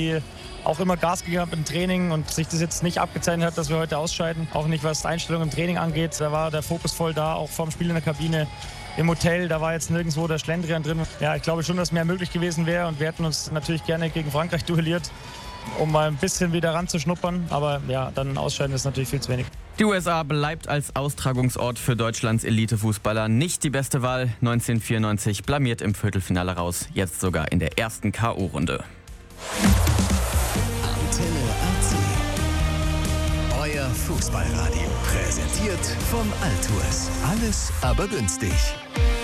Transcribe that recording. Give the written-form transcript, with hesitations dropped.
die auch immer Gas gegeben haben im Training und sich das jetzt nicht abgezeichnet hat, dass wir heute ausscheiden. Auch nicht, was die Einstellung im Training angeht. Da war der Fokus voll da, auch vorm Spiel in der Kabine. Im Hotel, da war jetzt nirgendwo der Schlendrian drin. Ja, ich glaube schon, dass mehr möglich gewesen wäre und wir hätten uns natürlich gerne gegen Frankreich duelliert, um mal ein bisschen wieder ranzuschnuppern. Aber ja, dann ausscheiden ist natürlich viel zu wenig. Die USA bleibt als Austragungsort für Deutschlands Elitefußballer nicht die beste Wahl. 1994 blamiert im Viertelfinale raus, jetzt sogar in der ersten K.O.-Runde. Antenne RC. Euer Fußballradio. Präsentiert vom Altours. Alles aber günstig.